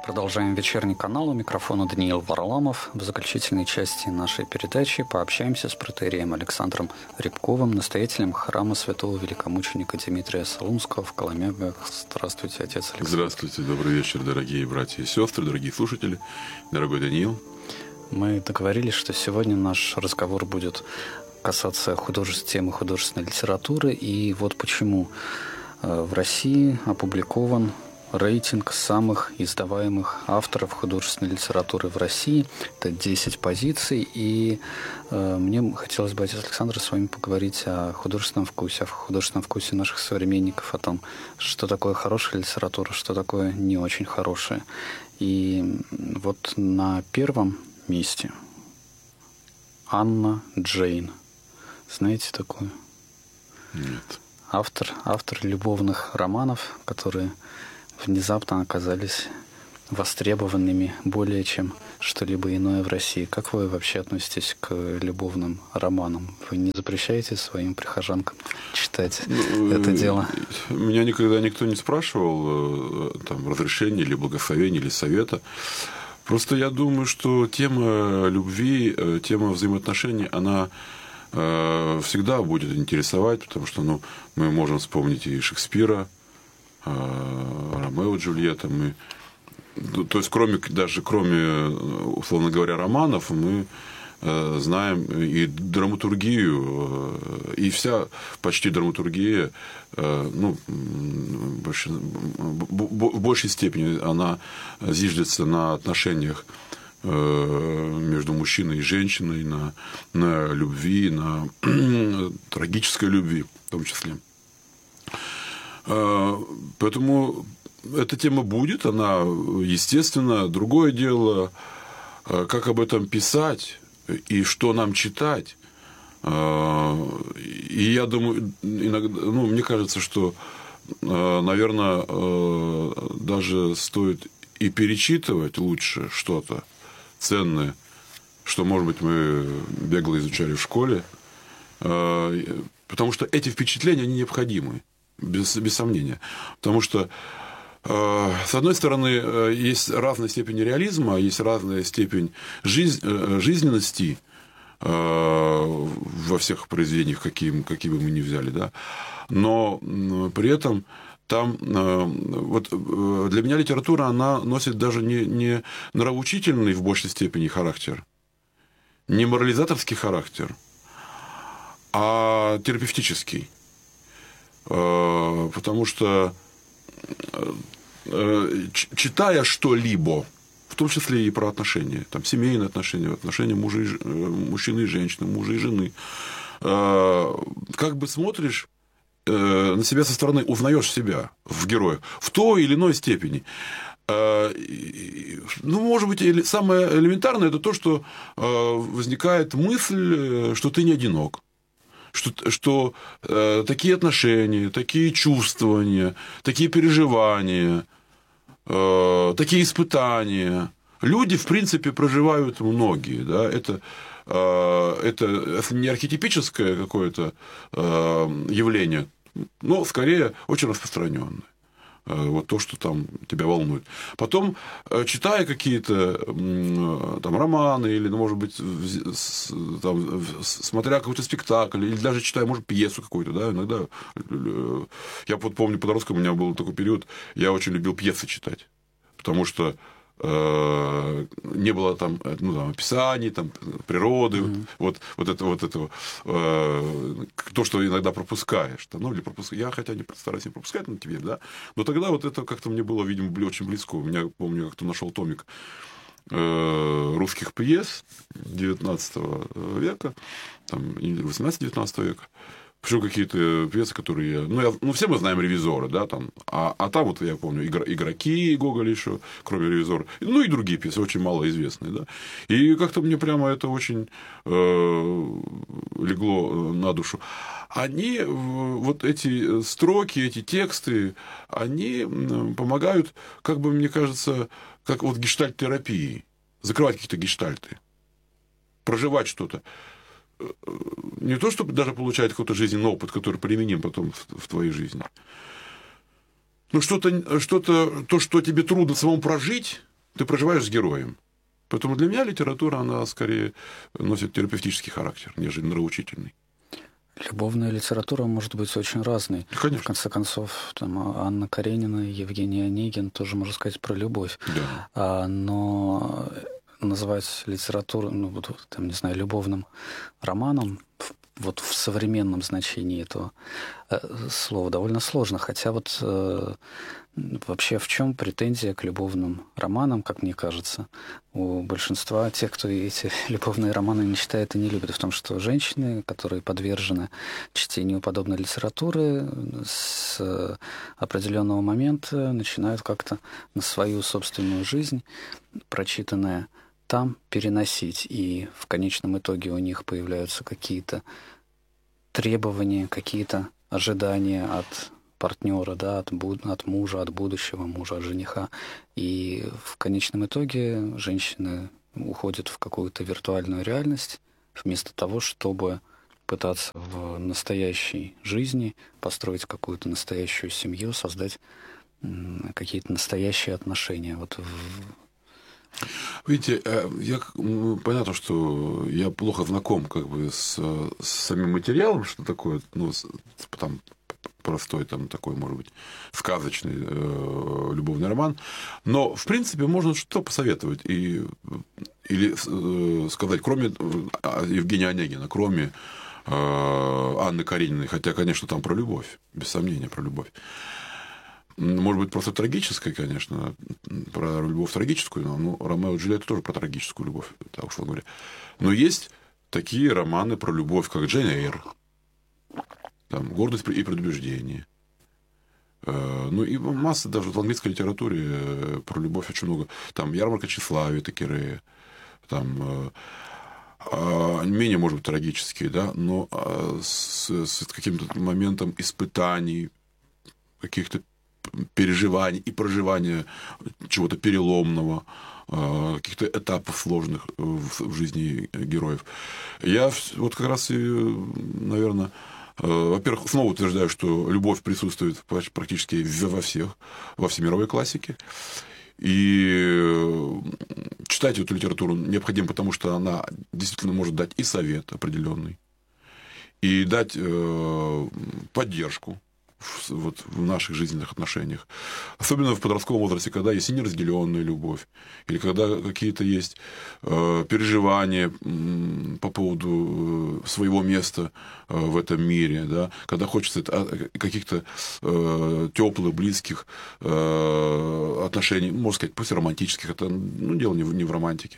Продолжаем вечерний канал. У микрофона Даниил Варламов. В заключительной части нашей передачи пообщаемся с протоиереем Александром Рябковым, настоятелем храма святого великомученика Дмитрия Солунского в Коломягах. Здравствуйте, отец Александр. Здравствуйте, добрый вечер, дорогие братья и сестры, дорогие слушатели, дорогой Даниил. Мы договорились, что сегодня наш разговор будет касаться темы художественной литературы. И вот почему в России опубликован рейтинг самых издаваемых авторов художественной литературы в России. Это 10 позиций. И мне хотелось бы, отец Александр, с вами поговорить о художественном вкусе наших современников, о том, что такое хорошая литература, что такое не очень хорошая. И вот на первом месте Анна Джейн. Знаете такую? Нет. Автор любовных романов, которые внезапно оказались востребованными более чем что-либо иное в России. Как вы вообще относитесь к любовным романам? Вы не запрещаете своим прихожанкам читать это дело? Меня никогда никто не спрашивал разрешения или благословения, или совета. Просто я думаю, что тема любви, тема взаимоотношений, она всегда будет интересовать, потому что мы можем вспомнить и Шекспира, Ромео и Джульетта. То есть, кроме, условно говоря, романов, мы знаем и драматургию, и вся почти драматургия, в большей степени она зиждется на отношениях между мужчиной и женщиной, на любви, на трагической любви в том числе. Поэтому эта тема будет, она естественно. Другое дело, как об этом писать и что нам читать. И я думаю, иногда, мне кажется, что, наверное, даже стоит и перечитывать лучше что-то ценное, что, может быть, мы бегло изучали в школе, потому что эти впечатления, они необходимы, без сомнения. Потому что, с одной стороны, есть разная степень реализма, есть разная степень жизненности во всех произведениях, какие бы мы ни взяли, да? Но при этом там, вот для меня литература, она носит даже не нравоучительный в большей степени характер, не морализаторский характер, а терапевтический. Потому что, читая что-либо, в том числе и про отношения, там, семейные отношения, отношения мужчины и женщины, мужа и жены, как бы смотришь на себя со стороны, узнаешь себя в героях в той или иной степени. Может быть, самое элементарное – это то, что возникает мысль, что ты не одинок. Что такие отношения, такие чувствования, такие переживания, такие испытания люди, в принципе, проживают многие. Да? Это не архетипическое какое-то явление, но скорее очень распространенное. Вот то, что там тебя волнует. Потом, читая какие-то там романы, или, может быть, там, смотря какой-то спектакль, или даже читая, может, пьесу какую-то, да, иногда. Я вот помню, подростком у меня был такой период, я очень любил пьесы читать, потому что не было там, описаний, там, природы, вот этого, то, что иногда пропускаешь. Я хотя не стараюсь не пропускать на тебе, да, но тогда вот это как-то мне было, видимо, очень близко. У меня, помню, как-то нашел томик русских пьес XIX века, там, 18-19 века. Причем какие-то пьесы, которые... все мы знаем «Ревизора», да, там, а там, вот я помню, «Игроки» Гоголя еще, кроме «Ревизора», и другие пьесы, очень малоизвестные, да. И как-то мне прямо это очень легло на душу. Они, вот эти строки, эти тексты, они помогают, как бы, мне кажется, как вот гештальт-терапии, закрывать какие-то гештальты, проживать что-то. Не то, чтобы даже получать какой-то жизненный опыт, который применим потом в твоей жизни. Но то, что тебе трудно самому прожить, ты проживаешь с героем. Поэтому для меня литература, она скорее носит терапевтический характер, нежели нравоучительный. Любовная литература может быть очень разной. Конечно. В конце концов, там, Анна Каренина, Евгений Онегин тоже можно сказать про любовь. Да. Но называть литературу, там, не знаю, любовным романом вот в современном значении этого слова довольно сложно. Хотя вообще в чем претензия к любовным романам, как мне кажется, у большинства тех, кто эти любовные романы не читает и не любит, в том, что женщины, которые подвержены чтению подобной литературы, с определенного момента начинают как-то на свою собственную жизнь, прочитанное там, переносить. И в конечном итоге у них появляются какие-то требования, какие-то ожидания от партнера, да, от мужа, от будущего мужа, от жениха. И в конечном итоге женщины уходят в какую-то виртуальную реальность вместо того, чтобы пытаться в настоящей жизни построить какую-то настоящую семью, создать какие-то настоящие отношения. Видите, понятно, что я плохо знаком с самим материалом, что такое, там простой, там такой, может быть, сказочный любовный роман. Но, в принципе, можно что-то посоветовать. Или сказать, кроме Евгения Онегина, кроме Анны Карениной, хотя, конечно, там про любовь, без сомнения, про любовь. Может быть, просто трагическая, конечно, про любовь трагическую, но Ромео и Джульетта тоже про трагическую любовь, так уж говоря. Но есть такие романы про любовь, как Джейн Эйр, там, «Гордость и предубеждение». И масса даже в английской литературе про любовь очень много. Там «Ярмарка тщеславия» Такерея, там менее, может быть, трагические, да, но с каким-то моментом испытаний, каких-то переживаний и проживания чего-то переломного, каких-то этапов сложных в жизни героев. Я как раз и, наверное, во-первых, снова утверждаю, что любовь присутствует практически во всемировой классике. И читать эту литературу необходимо, потому что она действительно может дать и совет определенный, и дать поддержку в наших жизненных отношениях. Особенно в подростковом возрасте, когда есть и неразделенная любовь, или когда какие-то есть переживания по поводу своего места в этом мире, да, когда хочется каких-то теплых, близких отношений, можно сказать, пусть романтических, это дело не в романтике.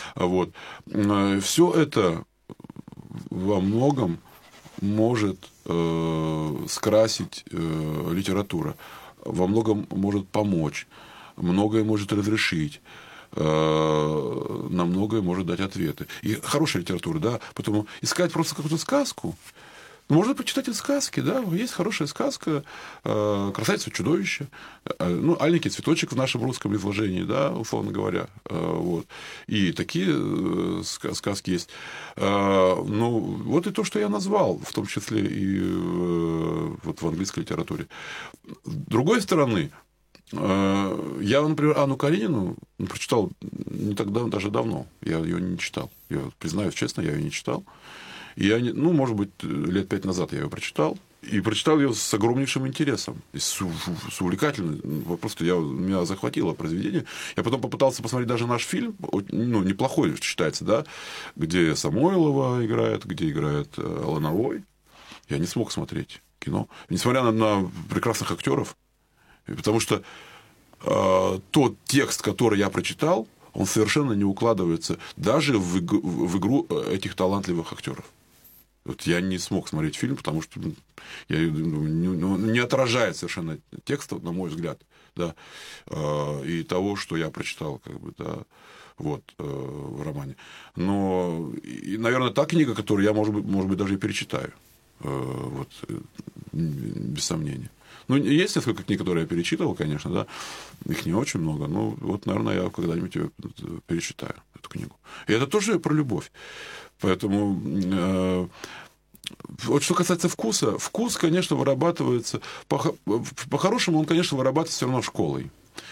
Все это во многом может скрасить литература, во многом может помочь, многое может разрешить, на многое может дать ответы. И хорошая литература, да, поэтому искать просто какую-то сказку. Можно почитать из сказки, да, есть хорошая сказка «Красавица и чудовище», «Аленький цветочек» в нашем русском изложении, да, условно говоря. И такие сказки есть. И то, что я назвал, в том числе и в английской литературе. С другой стороны, я, например, Анну Каренину прочитал не так давно, даже давно. Я ее не читал. Я признаюсь честно, я ее не читал. Может быть, лет 5 назад я ее прочитал. И прочитал ее с огромнейшим интересом. С увлекательным. Просто меня захватило произведение. Я потом попытался посмотреть даже наш фильм. Неплохой считается, да, где Самойлова играет, где играет Лановой. Я не смог смотреть кино. Несмотря на прекрасных актеров. Потому что тот текст, который я прочитал, он совершенно не укладывается даже в игру этих талантливых актеров. Я не смог смотреть фильм, потому что не отражает совершенно текста, на мой взгляд, да, и того, что я прочитал, в романе. Но, наверное, та книга, которую я, может быть, даже и перечитаю, без сомнения. Есть несколько книг, которые я перечитывал, конечно, да, их не очень много, но наверное, я когда-нибудь ее перечитаю, эту книгу. И это тоже про любовь. Поэтому что касается вкуса, вкус, конечно, вырабатывается, по-хорошему он, конечно, вырабатывается все равно школой.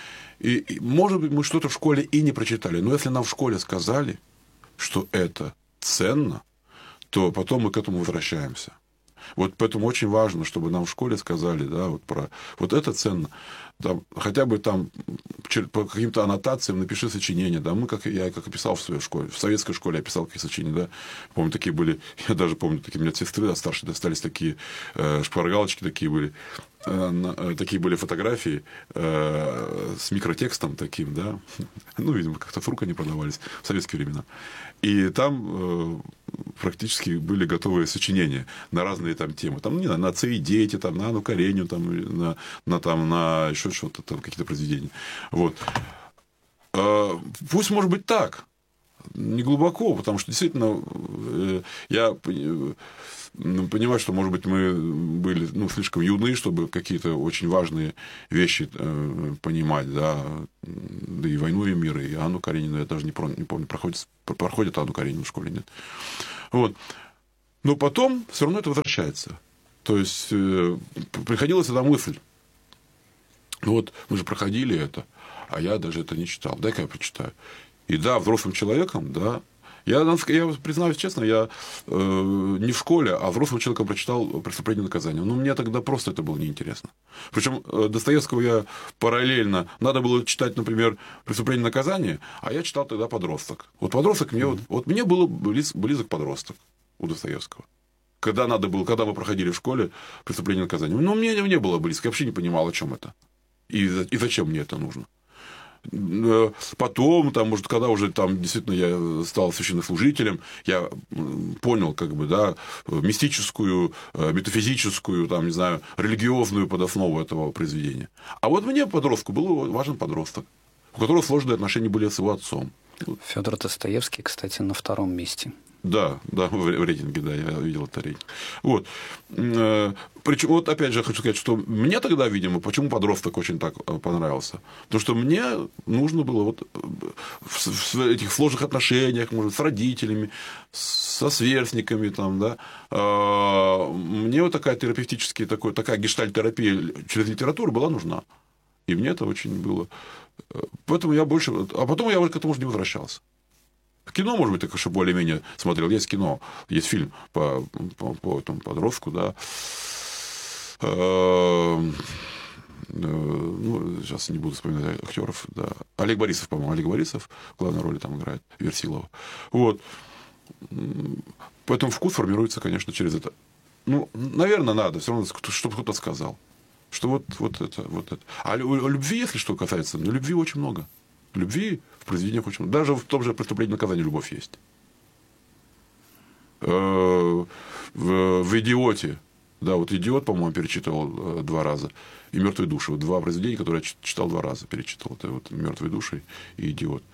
И, может быть, мы что-то в школе и не прочитали, но если нам в школе сказали, что это ценно, то потом мы к этому возвращаемся. Вот поэтому очень важно, чтобы нам в школе сказали, да, вот про вот это ценно. Там, хотя бы там по каким-то аннотациям напиши сочинение, да, я как писал в своей школе, в советской школе я писал какие сочинения, да, помню, такие были, я даже помню, такие у меня от сестры, да, старшие достались такие шпаргалочки такие были фотографии с микротекстом таким, да, ну, видимо, как-то в руку они продавались в советские времена, и там практически были готовые сочинения на разные там темы, там, не знаю, на отцы и дети, там, на Анну Каренину, там, на еще что-то, там, какие-то произведения, вот. Пусть, может быть, так, не глубоко, потому что действительно я понимаю, что, может быть, мы были слишком юны, чтобы какие-то очень важные вещи понимать, да, и «Войну и мир», и Анну Каренину, я даже не помню, проходит Анну Каренину в школе, нет. Вот. Но потом все равно это возвращается. То есть приходила всегда мысль, вот мы же проходили это, а я даже это не читал, дай-ка я прочитаю. И да, взрослым человеком, да, я признаюсь честно, я не в школе, а взрослым человеком прочитал «Преступление и наказание». Но мне тогда просто это было неинтересно. Причем Достоевского я параллельно... Надо было читать, например, «Преступление и наказание», а я читал тогда «Подросток». Вот «Подросток» мне... Вот мне было близок «Подросток» у Достоевского. Когда мы проходили в школе «Преступление и наказание». Но мне не было близко, я вообще не понимал, о чем это. И зачем мне это нужно. Потом, там, может, когда уже там действительно я стал священнослужителем, я понял, как бы, да, мистическую, метафизическую, там, не знаю, религиозную подоснову этого произведения. А вот мне, подростку, был важен подросток, у которого сложные отношения были с его отцом. Федор Достоевский, кстати, на 2-м месте. Да, в рейтинге, да, я видел это рейтинг. Вот. Причем, вот опять же, хочу сказать, что мне тогда, видимо, почему «Подросток» очень так понравился. Потому что мне нужно было вот в этих сложных отношениях, может, с родителями, со сверстниками, там, да, мне вот такая терапевтическая, такая гештальт-терапия через литературу была нужна. И мне это очень было. Поэтому я больше... А потом я к этому уже не возвращался. Кино, может быть, так еще более-менее смотрел. Есть кино, есть фильм по подростку, да. Сейчас не буду вспоминать актеров, да. Олег Борисов, по-моему, в главной роли там играет, Версилова. Вот. Поэтому вкус формируется, конечно, через это. Наверное, надо, все равно, чтобы кто-то сказал. Что вот это. А любви, если что касается, любви очень много. Любви в произведениях очень много. Даже в том же «Преступлении и наказании» любовь есть. В «Идиоте». Да, вот «Идиот», по-моему, перечитывал 2 раза. И «Мертвые души». Вот 2 произведения, которые я читал 2 раза, перечитывал. Это вот «Мертвые души» и «Идиот».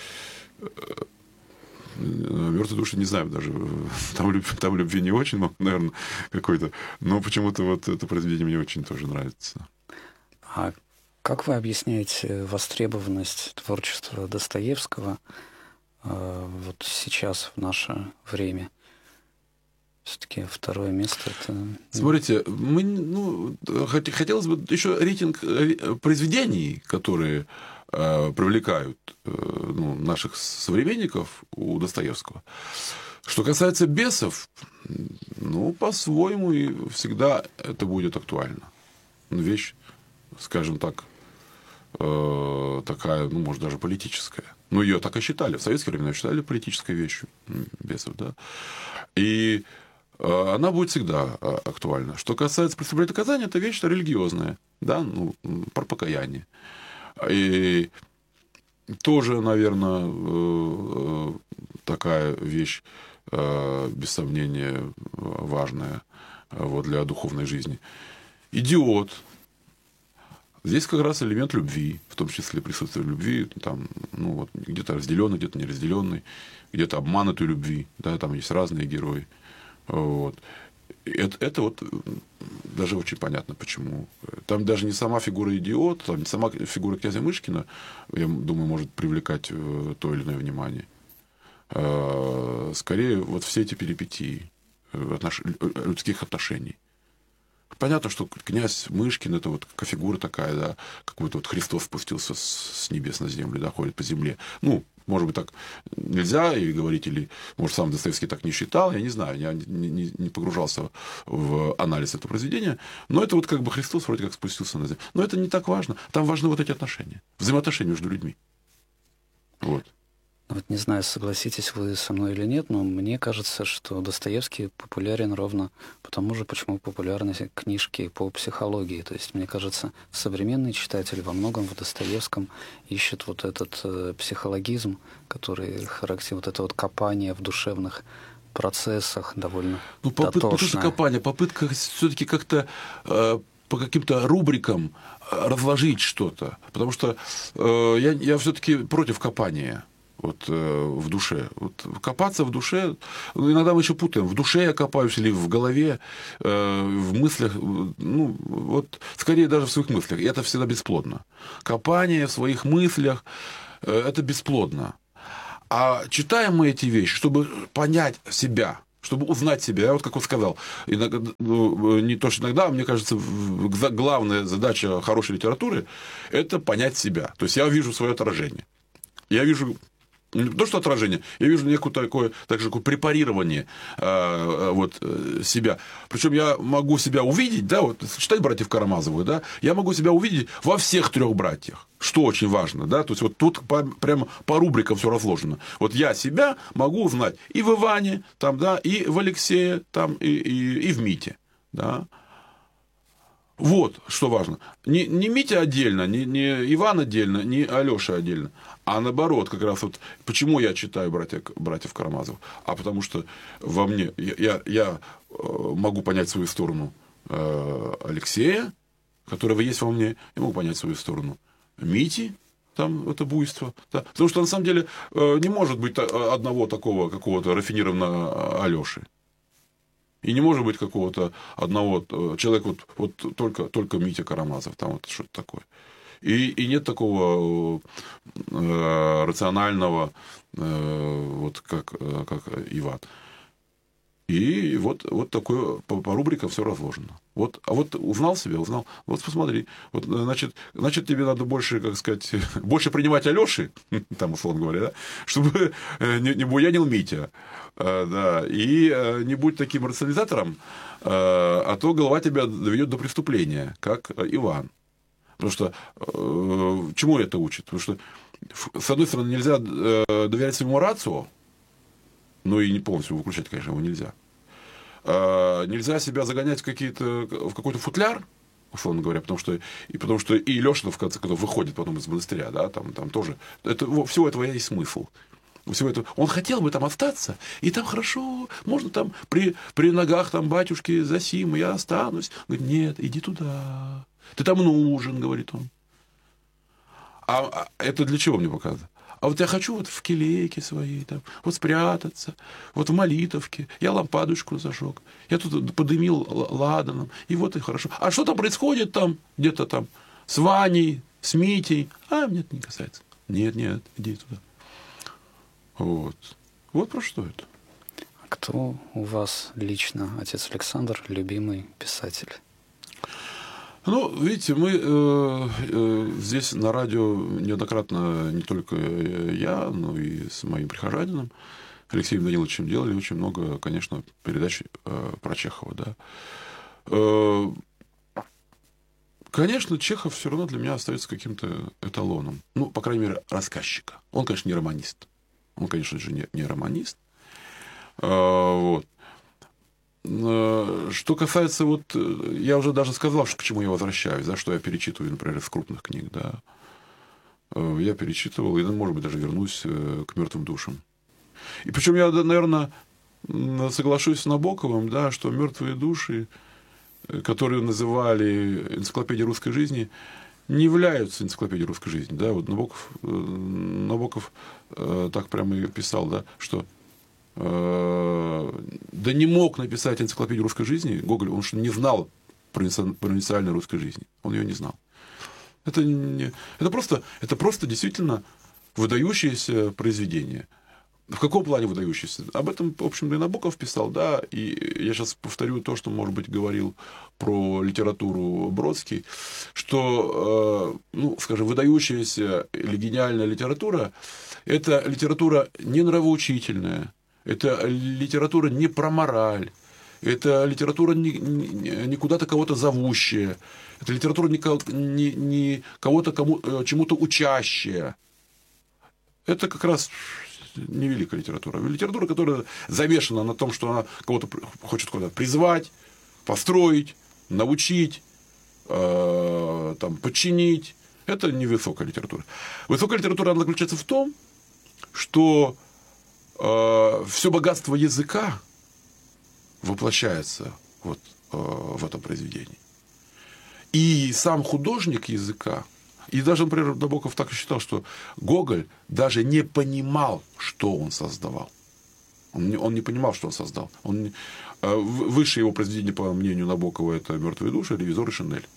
«Мертвые души» не знаю даже. Там любви не очень много, наверное, какой-то. Но почему-то вот это произведение мне очень тоже нравится. А как вы объясняете востребованность творчества Достоевского вот сейчас, в наше время? Все-таки 2-е место это... Смотрите, хотелось бы еще рейтинг произведений, которые привлекают наших современников у Достоевского. Что касается «Бесов», по-своему и всегда это будет актуально. Вещь, скажем так, такая, может, даже политическая. Ее так и считали. В советские времена считали политической вещью «Бесов», да. И она будет всегда актуальна. Что касается «Преступления и наказания», это вещь религиозная, да, про покаяние. И тоже, наверное, такая вещь, без сомнения, важная для духовной жизни. «Идиот». Здесь как раз элемент любви, в том числе присутствие любви, там, где-то разделенный, где-то неразделенный, где-то обманутой любви, да, там есть разные герои. Вот. Это вот даже очень понятно, почему. Там даже не сама фигура идиота, там не сама фигура князя Мышкина, я думаю, может привлекать то или иное внимание. Скорее, вот все эти перипетии людских отношений. понятно, что князь Мышкин, это вот фигура такая, да, какой-то вот Христос спустился с небес на землю, да, ходит по земле. Ну, может быть, так нельзя и говорить, или, может, сам Достоевский так не считал, я не знаю, я не погружался в анализ этого произведения, но это вот как бы Христос вроде как спустился на землю. Но это не так важно, там важны вот эти отношения, взаимоотношения между людьми. Вот. Вот не знаю, согласитесь вы со мной или нет, но мне кажется, что Достоевский популярен ровно потому же, почему популярны книжки по психологии. То есть, мне кажется, современный читатель во многом в Достоевском ищет вот этот психологизм, который характерен, вот это вот копание в душевных процессах довольно попытка, не то, что копание, попытка все-таки как-то по каким-то рубрикам разложить что-то. Потому что я все-таки против копания. Вот в душе. Вот, копаться в душе, иногда мы еще путаем, в душе я копаюсь или в голове, в мыслях, ну, вот, скорее даже в своих мыслях, и это всегда бесплодно. Копание в своих мыслях, это бесплодно. А читаем мы эти вещи, чтобы понять себя, чтобы узнать себя. Я вот как он сказал, иногда, не то, что иногда, мне кажется, главная задача хорошей литературы – это понять себя. То есть я вижу свое отражение. Я вижу не то, что отражение, я вижу некое такое препарирование себя. Причем я могу себя увидеть, да, вот читать братьев Карамазовых, да, я могу себя увидеть во всех 3 братьях, что очень важно, да, то есть вот тут прямо по рубрикам все разложено. Вот я себя могу узнать и в Иване, там, да, и в Алексее, там, и в Мите, да. Вот что важно. Не Митя отдельно, не Иван отдельно, не Алеша отдельно, а наоборот, как раз вот почему я читаю братьев Карамазовых. А потому что во мне я могу понять свою сторону Алексея, которого есть во мне, я могу понять свою сторону Мити, там это буйство. Да. Потому что на самом деле не может быть одного такого какого-то рафинированного Алеши. И не может быть какого-то одного человека, вот только Митя Карамазов, там вот что-то такое. И нет такого рационального, вот как Иван. И вот такое по рубрикам все разложено. Вот, а вот узнал себя, узнал. Вот посмотри. Вот, значит, тебе надо больше, как сказать, больше принимать Алёши, там, условно говоря, да, чтобы не буянил Митя. Да, и не будь таким рационализатором, а то голова тебя доведет до преступления, как Иван. Потому что чему это учит? Потому что, с одной стороны, нельзя доверять своему рацио, ну и не полностью выключать, конечно, его нельзя. Нельзя себя загонять в какой-то футляр, условно говоря, потому что и Лёшин, в конце концов, выходит потом из монастыря, да, там тоже. Всего этого есть смысл. Всего этого. Он хотел бы там остаться, и там хорошо, можно там при ногах там батюшки Зосимы, я останусь. Говорит, нет, иди туда. Ты там нужен, говорит он. А это для чего мне показывает? А вот я хочу вот в келейке своей, там, вот спрятаться, вот в молитовке. Я лампадочку зажег, я тут подымил ладаном, и вот и хорошо. А что там происходит там, где-то там, с Ваней, с Митей? А, мне это не касается. Нет, иди туда. Вот про что это. А кто у вас лично, отец Александр, любимый писатель? Ну, видите, мы здесь на радио неоднократно, не только я, но и с моим прихожанином Алексеем Даниловичем делали очень много, конечно, передач про Чехова. Да. Конечно, Чехов все равно для меня остается каким-то эталоном. Ну, по крайней мере, рассказчика. Он, конечно, не романист. Он, конечно же, не романист. Вот. Что касается, вот, я уже даже сказал, что к чему я возвращаюсь, да, что я перечитываю, например, из крупных книг, да. Я перечитывал, и, может быть, даже вернусь к «Мертвым душам». И причем я, наверное, соглашусь с Набоковым, да, что «Мертвые души», которые называли энциклопедией русской жизни, не являются энциклопедией русской жизни. Да. Вот Набоков так прямо и писал, да, что да не мог написать энциклопедию русской жизни Гоголь, он что не знал провинциальной русской жизни. Он ее не знал. Это просто действительно выдающееся произведение. В каком плане выдающийся? Об этом, в общем-то, и Набоков писал, да, и я сейчас повторю то, что, может быть, говорил про литературу Бродский, что, ну, скажем, выдающаяся или гениальная литература – это литература не нравоучительная, это литература не про мораль, это литература не куда-то кого-то зовущая, это литература не кого-то чему-то учащая. Это как раз невеликая литература. Литература, которая замешана на том, что она кого-то хочет куда-то призвать, построить, научить, там, подчинить. Это не высокая литература. Высокая литература, она заключается в том, что все богатство языка воплощается вот в этом произведении. И сам художник языка, и даже, например, Набоков так и считал, что Гоголь даже не понимал, что он создавал. Он не понимал, что он создал. Высшее его произведение, по мнению Набокова, это «Мертвые души», «Ревизор» и «Шинель».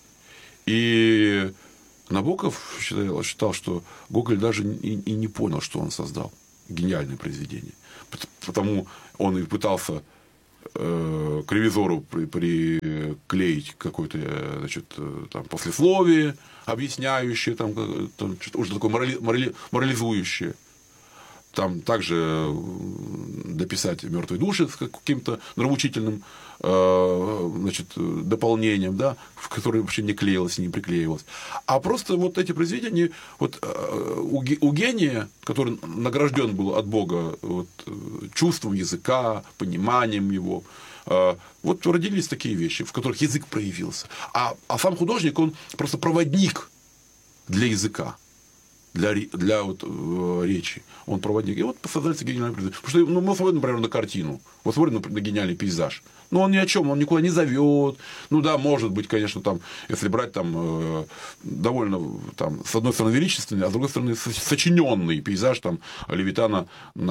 И Набоков считал, что Гоголь даже и не понял, что он создал. Гениальное произведение. Потому он и пытался к «Ревизору» приклеить какое-то, значит, там, послесловие, объясняющее, там, уже такое морализующее. Там также дописать «Мертвые души» с каким-то нравоучительным, значит, дополнением, да, в которое вообще не клеилось, не приклеивалось. А просто вот эти произведения, вот, у гения, который награжден был от Бога вот, чувством языка, пониманием его, вот родились такие вещи, в которых язык проявился. А сам художник, он просто проводник для языка. Для вот, речи. Он проводник. И вот создается гениальный произведение. Потому что мы смотрим, например, на картину. Вот смотрим на гениальный пейзаж. Но он ни о чем, он никуда не зовет. Ну да, может быть, конечно, там, если брать там довольно, там, с одной стороны, величественный, а с другой стороны, сочиненный пейзаж там, Левитана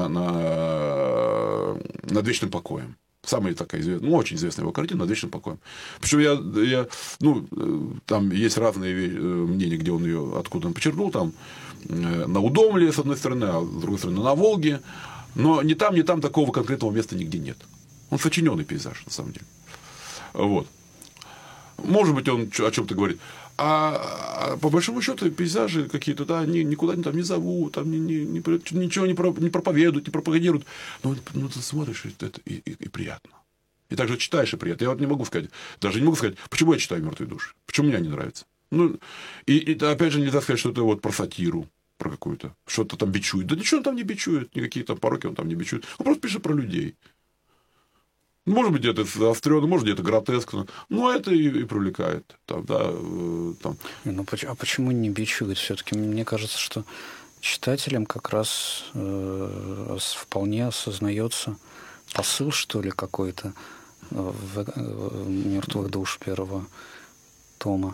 над вечным покоем. Самая такая известная, ну, очень известная его картина «Над вечным покоем». Причем там есть разные мнения, где он ее, откуда он почерпнул, там, на Удомле, с одной стороны, а с другой стороны, на Волге. Но ни там такого конкретного места нигде нет. Он сочиненный пейзаж, на самом деле. Вот. Может быть, он о чем-то говорит. А по большому счету пейзажи какие-то, да, они никуда там не зовут, там ничего не проповедуют, не пропагандируют. Но ты смотришь, это и приятно. И также читаешь, и приятно. Я вот не могу сказать, почему я читаю «Мертвые души», почему мне они нравятся. Ну, и опять же, нельзя сказать, что это вот про сатиру, про какую-то, что-то там бичует. Да ничего он там не бичует, никакие там пороки он там не бичует. Он просто пишет про людей. Может быть, где-то заостренно, может, где-то гротескно, но это и привлекает. Там, да, там. Ну, а почему не бичует? Все-таки мне кажется, что читателям как раз вполне осознается посыл, что ли, какой-то в «Мертвых душ» первого тома.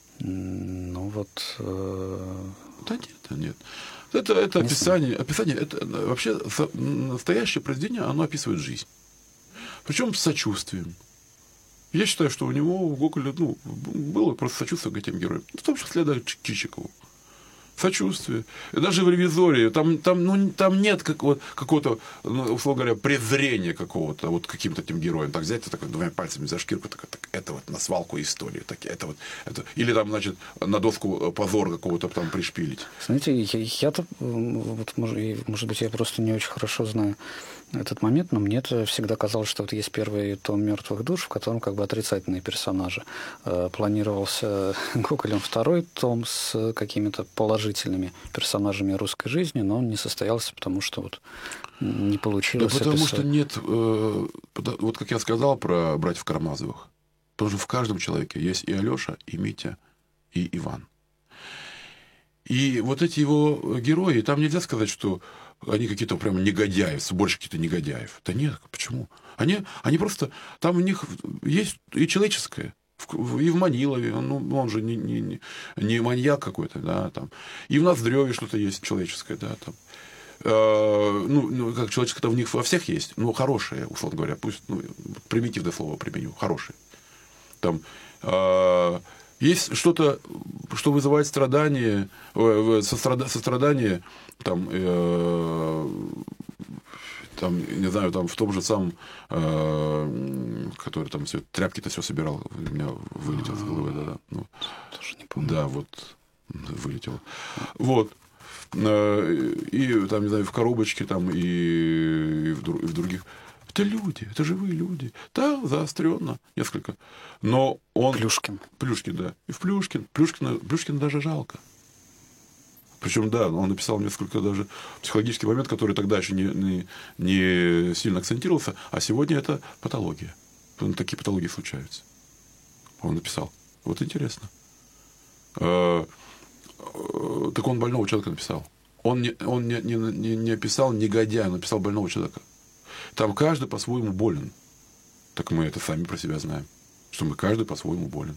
Ну вот. Да нет. Это описание, это вообще настоящее произведение, оно описывает жизнь. Причем с сочувствием. Я считаю, что у него, у Гоголя, было просто сочувствие к этим героям. В том числе даже Чичикову. Сочувствие. И даже в «Ревизоре» там нет какого-то, условно говоря, презрения какого-то вот к каким-то этим героям. Так взять так, двумя пальцами за шкирку, так, это вот на свалку истории. Так, это. Или там, значит, на доску позор какого-то там пришпилить. Знаете, я-то, вот, может быть, я просто не очень хорошо знаю этот момент, но мне это всегда казалось, что вот есть первый том «Мертвых душ», в котором как бы отрицательные персонажи. Планировался Гоголем второй том с какими-то положительными персонажами русской жизни, но он не состоялся, потому что вот не получилось. Да потому что нет, вот как я сказал про братьев Карамазовых, тоже в каждом человеке есть и Алеша, и Митя, и Иван. И вот эти его герои, там нельзя сказать, что они какие-то прям негодяи, больше какие-то негодяев. Да нет, почему? Они просто... Там у них есть и человеческое. И в Манилове, он же не маньяк какой-то, да, там. И в Ноздреве что-то есть человеческое, да, там. Как человеческое-то в них во всех есть, но хорошее, условно говоря, пусть, примитивное слово применю, хорошее. Там... Есть что-то, что вызывает страдание, сострадание там, там, не знаю, там в том же самом, который там все, тряпки-то все собирал, у меня вылетел с головы, да. Ну, тоже не помню. да, вот, вылетело. Вот. И там, не знаю, в коробочке там, и в других. Это люди, это живые люди. Да, заостренно несколько. Но он... Плюшкин, да. И в Плюшкина даже жалко. Причем, да, он написал несколько даже психологический момент, который тогда еще не сильно акцентировался, а сегодня это патология. Такие патологии случаются. Он написал. Вот интересно. Так он больного человека написал. Он не описал негодяя, он написал больного человека. Там каждый по-своему болен. Так мы это сами про себя знаем. Что мы каждый по-своему болен.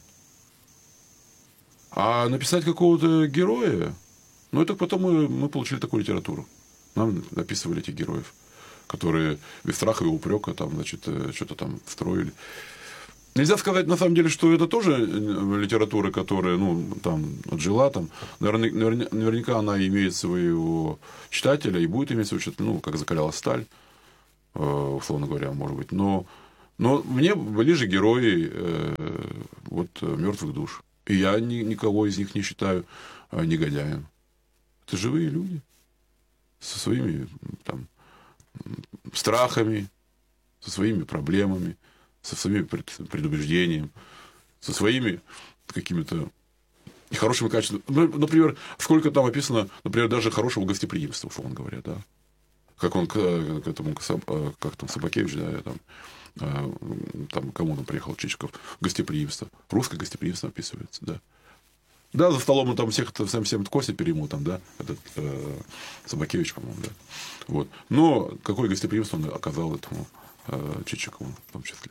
А написать какого-то героя, ну, это потом мы получили такую литературу. Нам описывали этих героев, которые без страха и упрека там, значит, что-то там строили. Нельзя сказать, на самом деле, что это тоже литература, которая, ну, там, отжила, там, наверняка она имеет своего читателя и будет иметь своего читателя, ну, как закаляла сталь, условно говоря, может быть. Но мне ближе герои вот «Мертвых душ». И я никого из них не считаю негодяем. Это живые люди со своими там страхами, со своими проблемами, со своими предубеждениями, со своими какими-то нехорошими качествами. Например, сколько там описано, например, даже хорошего гостеприимства, условно говоря, да. Как он к этому, как там Собакевич, да, там кому он приехал, Чичиков, гостеприимство. Русское гостеприимство описывается, да. Да, за столом он там всем кости перейму, там, да, этот Собакевич, по-моему, да. Вот. Но какое гостеприимство он оказал этому Чичикову, в том числе.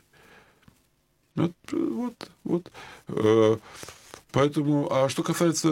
Вот. Поэтому, а что касается...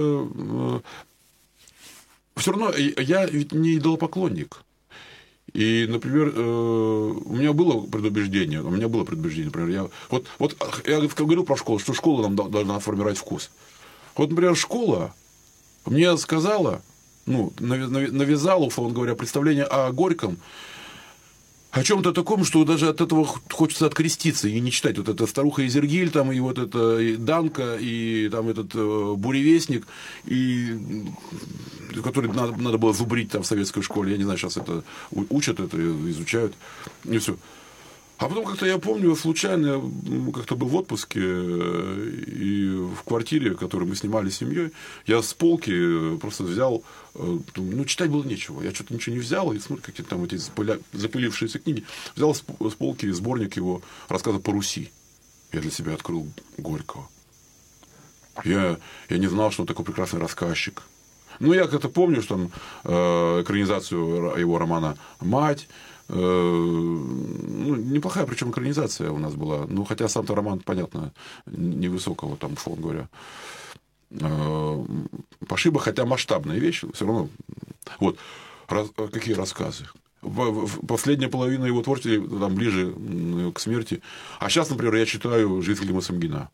все равно я ведь не идолопоклонник. И, например, у меня было предубеждение, например, я говорил про школу, что школа нам должна формировать вкус. Вот, например, школа мне сказала, ну, навязала, условно говоря, представление о Горьком, о чем-то таком, что даже от этого хочется откреститься и не читать. Вот эта старуха Изергиль, там, и вот это и Данка, и там этот буревестник, и который надо было зубрить там в советской школе. Я не знаю, сейчас это учат, это изучают, и все. А потом как-то я помню, случайно как-то был в отпуске, и в квартире, которую мы снимали с семьей, я с полки просто взял, ну, читать было нечего. Я что-то ничего не взял, и смотрю, какие-то там эти запылившиеся книги. Взял с полки сборник его рассказа по Руси. Я для себя открыл Горького. Я не знал, что он такой прекрасный рассказчик. Ну, я как-то помню, что там экранизацию его романа «Мать». Ну, неплохая, причем экранизация у нас была. Ну, хотя сам-то роман, понятно, невысокого, там, условно говоря, пошиба, хотя масштабная вещь, все равно. Вот. Какие рассказы. Последняя половина его творчества, там, ближе к смерти. А сейчас, например, я читаю «Жизнь Клима Самгина».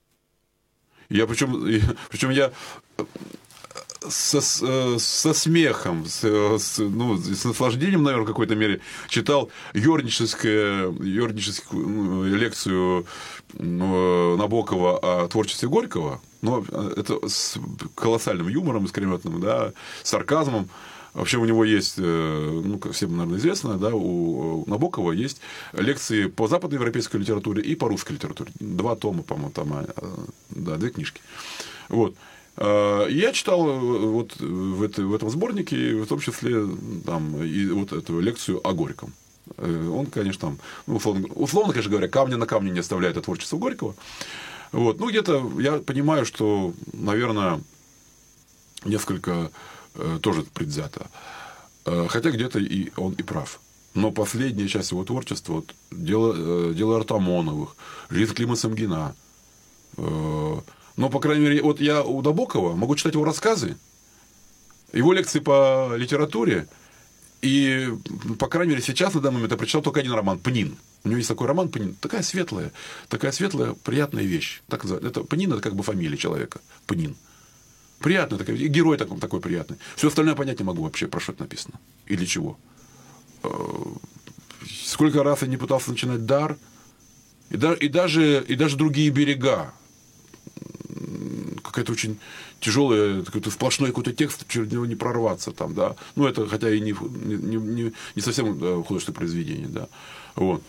Причем я со смехом, с наслаждением, наверное, в какой-то мере читал ёрническую лекцию Набокова о творчестве Горького. Но это с колоссальным юмором искрометным, да, с сарказмом. Вообще у него есть, ну, всем, наверное, известно, да, у Набокова есть лекции по западноевропейской литературе и по русской литературе. 2 тома, по-моему, там, да, 2 книжки. Вот. Я читал вот в этом сборнике, в том числе там, и вот эту лекцию о Горьком. Он, конечно, там, ну, условно, конечно говоря, камня на камне не оставляет от творчества Горького. Вот. Ну, где-то я понимаю, что, наверное, несколько тоже предвзято. Хотя где-то и он и прав. Но последняя часть его творчества, вот, дело Артамоновых, «Жизнь Клима Самгина». Но, по крайней мере, вот я у Набокова могу читать его рассказы, его лекции по литературе, и, по крайней мере, сейчас, на данный момент, я прочитал только один роман «Пнин». У него есть такой роман «Пнин». Такая светлая, приятная вещь. Так называют. Пнин – это как бы фамилия человека. Пнин. Приятный такой, и герой такой приятный. Все остальное понять не могу вообще, про что это написано. И для чего. сколько раз я не пытался начинать дар, и даже другие берега. Какая-то очень тяжелая, какой-то сплошной какой-то текст, через него не прорваться там, да. Ну, это хотя и не совсем художественное произведение, да. Вот.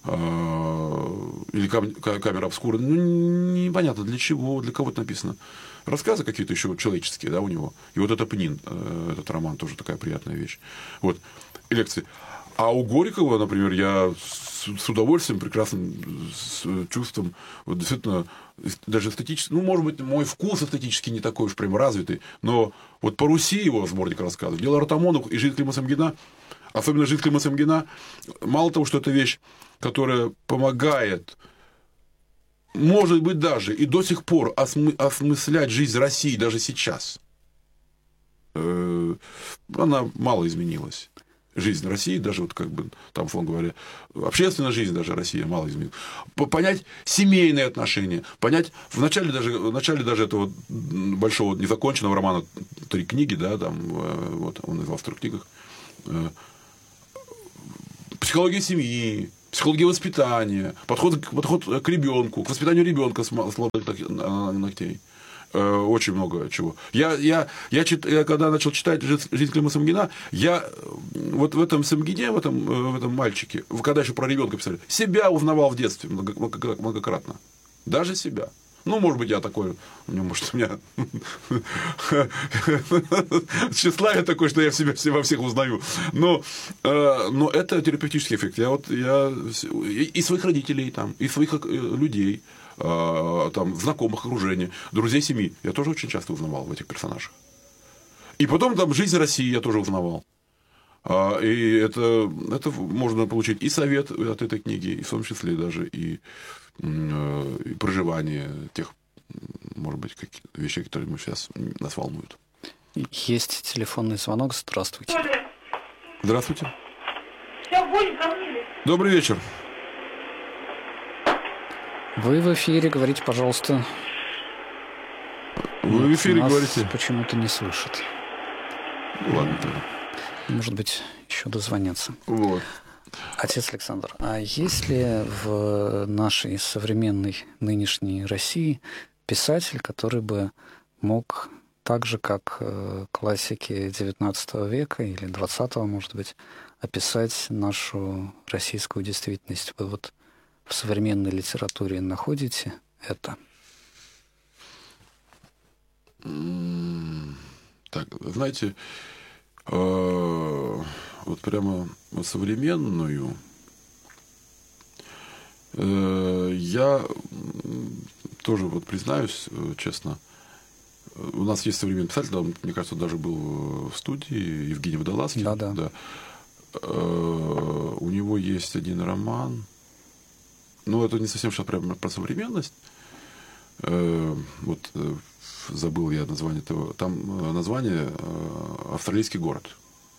Или камера обскура. Ну, непонятно для чего, для кого это написано. Рассказы какие-то еще человеческие, да, у него. И вот это «Пнин», этот роман, тоже такая приятная вещь. Вот. И лекции. А у Горького, например, я с удовольствием, прекрасным чувством, вот действительно, даже эстетически, ну, может быть, мой вкус эстетически не такой уж прям развитый, но вот по Руси его сборник рассказов, «Дело Артамонов» и «Жизнь Клима Самгина», особенно «Жизнь Клима Самгина», мало того, что это вещь, которая помогает, может быть, даже и до сих пор осмыслять жизнь России даже сейчас, она мало изменилась. Жизнь России, даже вот как бы там, условно говоря, общественная жизнь даже России мало изменилась. Понять семейные отношения, понять в начале даже этого большого незаконченного романа «Три книги», да, там, вот он назвал в 3 книгах, психология семьи, психология воспитания, подход к ребенку, к воспитанию ребенка с молодых ногтей. Очень много чего. Я когда начал читать «Жизнь Клима Самгина», я вот в этом Самгине, в этом мальчике, когда еще про ребенка писали, себя узнавал в детстве многократно. Даже себя. Ну, может быть, я такой, может, у меня тщеславие такое, что я себя во всех узнаю. Но это терапевтический эффект. Я и своих родителей, там, и своих людей, там, знакомых, окружения, друзей семьи, я тоже очень часто узнавал в этих персонажах. И потом там «Жизнь России» я тоже узнавал. И это можно получить и совет от этой книги, и в том числе даже и проживание тех, может быть, вещей, которые нас волнуют. Есть телефонный звонок. Здравствуйте. Здравствуйте. Добрый вечер. Вы в эфире, говорите, пожалуйста. Вы в эфире нас говорите? Почему-то не слышит. Ладно, тогда. Может быть, еще дозвонятся. Вот. Отец Александр, а есть ли в нашей современной нынешней России писатель, который бы мог так же, как классики XIX века или XX, может быть, описать нашу российскую действительность? Вы вот в современной литературе находите это? Так, знаете, вот прямо современную я тоже вот признаюсь честно, у нас есть современный писатель, он, мне кажется, даже был в студии, Евгений Водолазкин. Да. У него есть один роман, но это не совсем сейчас прямо про современность. Вот забыл я название этого. Там название «Австралийский город».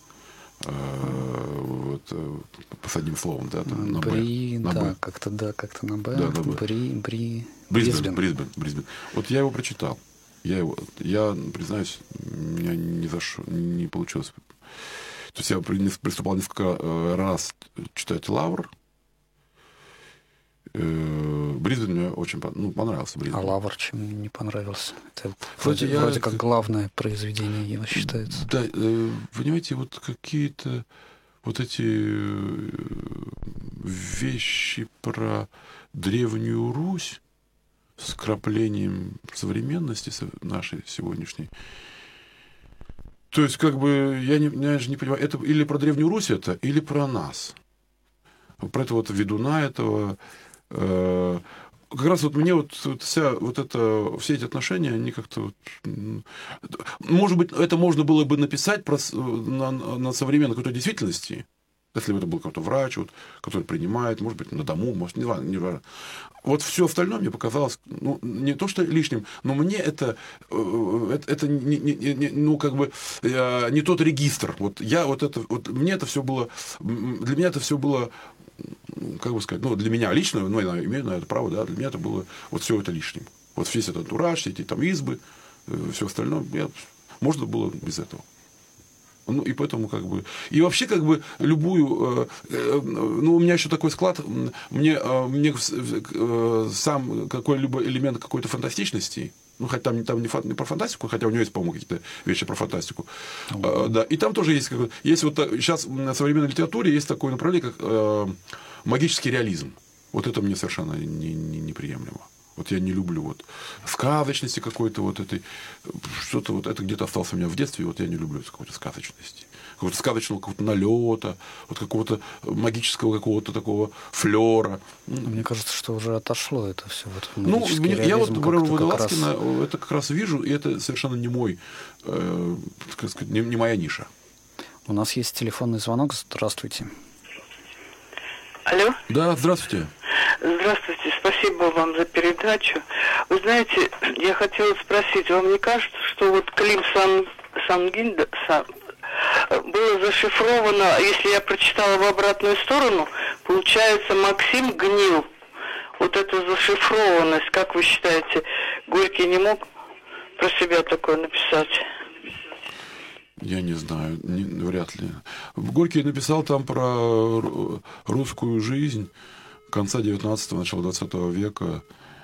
Вот, с одним словом, да, там, на Бри, Б. да, как-то на Б. Да, на Б. Брисбен. Вот я его прочитал. Я признаюсь, у меня не получилось. То есть я приступал несколько раз читать «Лавр». Брисбен мне очень понравился. Брисбен. А «Лавр» чем не понравился? Это вроде как главное произведение его считается. Да, понимаете, вот какие-то вот эти вещи про Древнюю Русь с краплением современности нашей сегодняшней. То есть, как бы, я же не понимаю, это или про Древнюю Русь это, или про нас. Про это вот ведуна этого. Как раз вот мне все эти отношения, они как-то... Может быть, это можно было бы написать на современной какой-то действительности, если бы это был какой-то врач, который принимает, может быть, на дому, может, не важно. Вот все остальное мне показалось, не то что лишним, но мне это не тот регистр. Мне это все было, для меня это все было, как бы сказать, для меня лично, я имею на это право, да, для меня это было вот все это лишним. Вот весь этот антураж, все эти там избы, все остальное, можно было без этого. Ну, и поэтому как бы... И вообще как бы любую... Ну, у меня еще такой склад. Мне сам какой-либо элемент какой-то фантастичности, ну, хотя там не про фантастику, хотя у него есть, по-моему, какие-то вещи про фантастику. Да, и там тоже есть... Есть вот сейчас в современной литературе есть такое направление, как магический реализм. Вот это мне совершенно неприемлемо. Вот я не люблю вот сказочности какой-то вот этой, что-то вот это где-то осталось у меня в детстве, вот я не люблю какой-то сказочности, какого-то сказочного какого-то налета, вот какого-то магического какого-то такого флера. Мне кажется, что уже отошло это все. Вот, ну, я вот, например, Водолазкина это как раз вижу, и это совершенно не мой, так сказать, не моя ниша. У нас есть телефонный звонок. Здравствуйте. Алло? Да, здравствуйте. Здравствуйте, спасибо вам за передачу. Вы знаете, я хотела спросить, вам не кажется, что вот Клим Самгин было зашифровано, если я прочитала в обратную сторону, получается, Максим гнил. Вот эта зашифрованность, как вы считаете, Горький не мог про себя такое написать? Я не знаю, вряд ли. Горький написал там про русскую жизнь конца 19-го, начала 20 века.